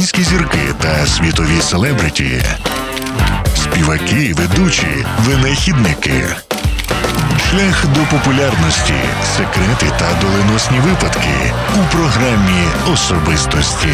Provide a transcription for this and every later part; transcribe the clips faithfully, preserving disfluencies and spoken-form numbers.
Українські зірки та світові селебриті, співаки, ведучі, винахідники. Шлях до популярності, секрети та доленосні випадки у програмі «Особистості».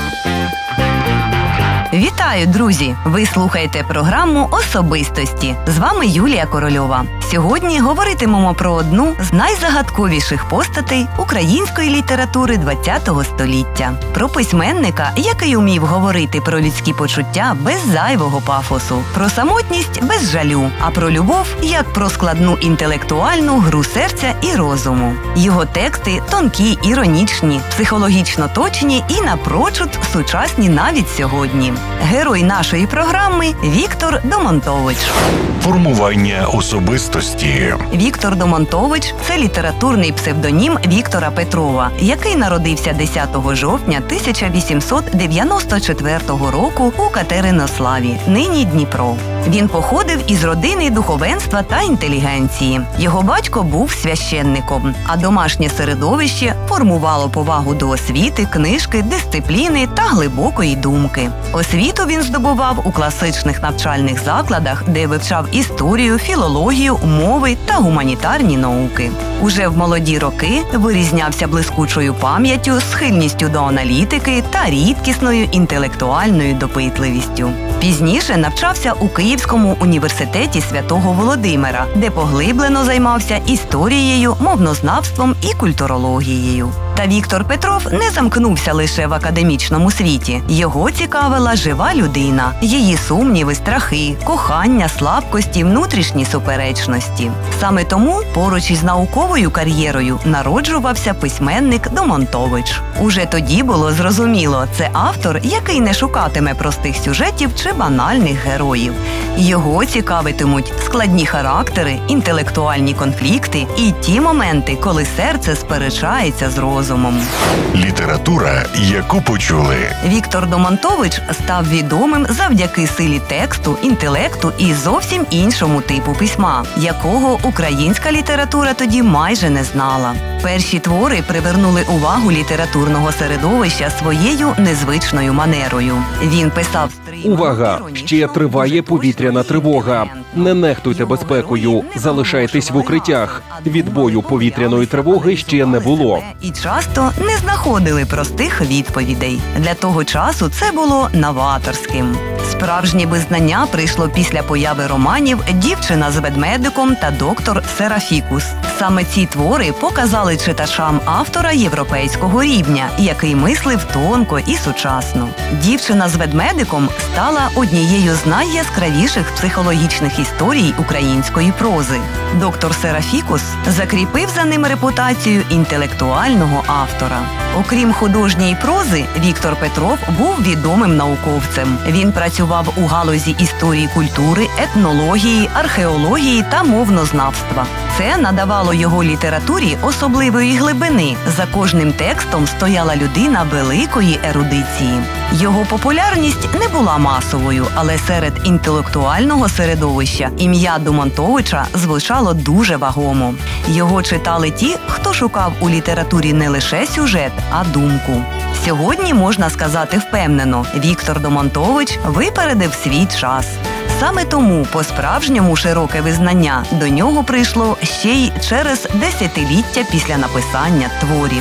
Вітаю, друзі! Ви слухаєте програму «Особистості». З вами Юлія Корольова. Сьогодні говоритимемо про одну з найзагадковіших постатей української літератури ХХ століття. Про письменника, який умів говорити про людські почуття без зайвого пафосу, про самотність без жалю, а про любов як про складну інтелектуальну гру серця і розуму. Його тексти тонкі, іронічні, психологічно точні і напрочуд сучасні навіть сьогодні. Герой нашої програми – Віктор Домонтович. Формування особистості. Віктор Домонтович – це літературний псевдонім Віктора Петрова, який народився десятого жовтня тисяча вісімсот дев'яносто четвертого року у Катеринославі, нині Дніпро. Він походив із родини духовенства та інтелігенції. Його батько був священником, а домашнє середовище формувало повагу до освіти, книжки, дисципліни та глибокої думки. Освіту він здобував у класичних навчальних закладах, де вивчав історію, філологію, мови та гуманітарні науки. Уже в молоді роки вирізнявся блискучою пам'яттю, схильністю до аналітики та рідкісною інтелектуальною допитливістю. Пізніше навчався у Київському університеті Святого Володимира, де поглиблено займався історією, мовнознавством і культурологією. Та Віктор Петров не замкнувся лише в академічному світі. Його цікавила жива людина, її сумніви, страхи, кохання, слабкості, внутрішні суперечності. Саме тому поруч із науковою кар'єрою народжувався письменник Домонтович. Уже тоді було зрозуміло, це автор, який не шукатиме простих сюжетів чи банальних героїв. Його цікавитимуть складні характери, інтелектуальні конфлікти і ті моменти, коли серце сперечається з розумом. Література, яку почули. Віктор Домонтович став відомим завдяки силі тексту, інтелекту і зовсім іншому типу письма, якого українська література тоді майже не знала. Перші твори привернули увагу літературного середовища своєю незвичною манерою. Він писав стрийно. Увага! Ще триває повітряна тривога. Не нехтуйте безпекою, залишайтесь в укриттях. Відбою повітряної тривоги ще не було. І часто не знаходили простих відповідей. Для того часу це було новаторським. Справжнє визнання прийшло після появи романів «Дівчина з ведмедиком» та «Доктор Серафікус». Саме ці твори показали читачам автора європейського рівня, який мислив тонко і сучасно. «Дівчина з ведмедиком» стала однією з найяскравіших психологічних історій української прози. «Доктор Серафікус» закріпив за ним репутацію інтелектуального автора. Окрім художньої прози, Віктор Петров був відомим науковцем. Він працював у галузі історії культури, етнології, археології та мовнознавства. Це надавало його літературі особливої глибини. За кожним текстом стояла людина великої ерудиції. Його популярність не була масовою, але серед інтелектуального середовища ім'я Домонтовича звучало дуже вагомо. Його читали ті, хто шукав у літературі не лише сюжет, а думку. Сьогодні можна сказати впевнено, Віктор Домонтович випередив свій час. Саме тому по-справжньому широке визнання до нього прийшло ще й через десятиліття після написання творів.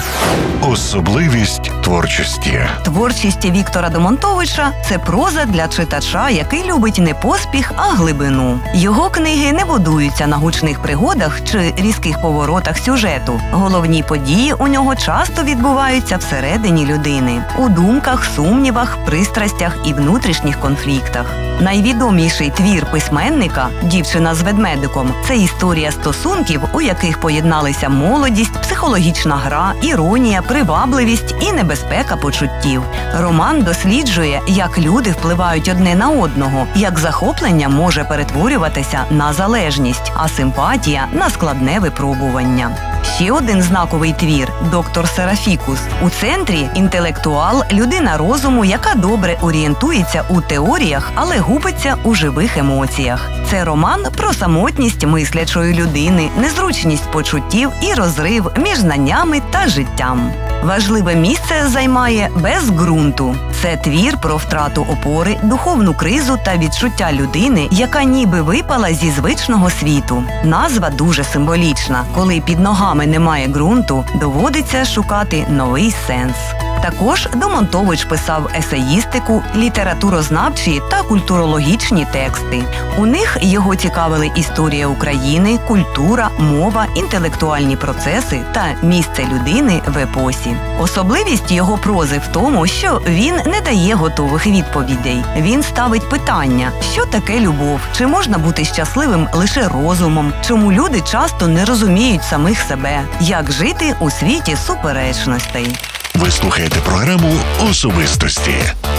Особливість творчості. Творчість Віктора Домонтовича – це проза для читача, який любить не поспіх, а глибину. Його книги не будуються на гучних пригодах чи різких поворотах сюжету. Головні події у нього часто відбуваються всередині людини – у думках, сумнівах, пристрастях і внутрішніх конфліктах. Найвідоміший твір письменника «Дівчина з ведмедиком» – це історія стосунків, у яких поєдналися молодість, психологічна гра, іронія, привабливість і небезпека почуттів. Роман досліджує, як люди впливають одне на одного, як захоплення може перетворюватися на залежність, а симпатія – на складне випробування. Ще один знаковий твір – «Доктор Серафікус». У центрі – інтелектуал, людина розуму, яка добре орієнтується у теоріях, але губиться у живих емоціях. Це роман про самотність мислячої людини, незручність почуттів і розрив між знаннями та життям. Важливе місце займає «Без ґрунту». Це твір про втрату опори, духовну кризу та відчуття людини, яка ніби випала зі звичного світу. Назва дуже символічна. Коли під ногами немає ґрунту, доводиться шукати новий сенс. Також Домонтович писав есеїстику, літературознавчі та культурологічні тексти. У них його цікавили історія України, культура, мова, інтелектуальні процеси та місце людини в епосі. Особливість його прози в тому, що він не дає готових відповідей. Він ставить питання, що таке любов, чи можна бути щасливим лише розумом, чому люди часто не розуміють самих себе, як жити у світі суперечностей. Ви слухаєте програму «Особистості».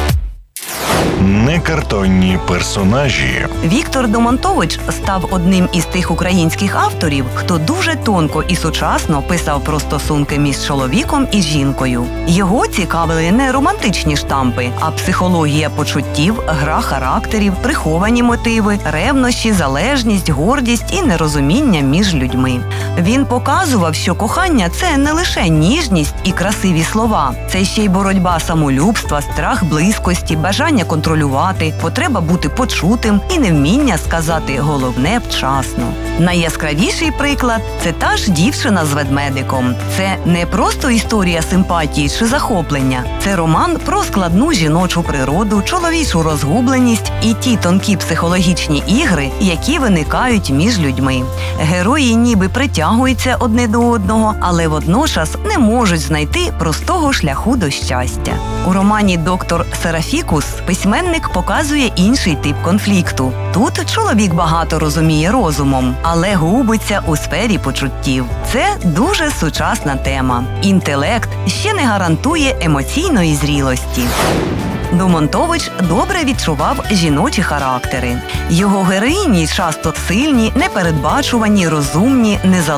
Некартонні персонажі. Віктор Домонтович став одним із тих українських авторів, хто дуже тонко і сучасно писав про стосунки між чоловіком і жінкою. Його цікавили не романтичні штампи, а психологія почуттів, гра характерів, приховані мотиви, ревнощі, залежність, гордість і нерозуміння між людьми. Він показував, що кохання – це не лише ніжність і красиві слова. Це ще й боротьба самолюбства, страх близькості, бажання контролювати, потреба бути почутим і невміння сказати головне вчасно. Найяскравіший приклад – це та ж дівчина з ведмедиком. Це не просто історія симпатії чи захоплення. Це роман про складну жіночу природу, чоловічу розгубленість і ті тонкі психологічні ігри, які виникають між людьми. Герої ніби притягуються одне до одного, але водночас не можуть знайти простого шляху до щастя. У романі «Доктор Серафікус» письменник показує інший тип конфлікту. Тут чоловік багато розуміє розумом, але губиться у сфері почуттів. Це дуже сучасна тема. Інтелект ще не гарантує емоційної зрілості. Домонтович добре відчував жіночі характери. Його героїні часто сильні, непередбачувані, розумні, незалежні.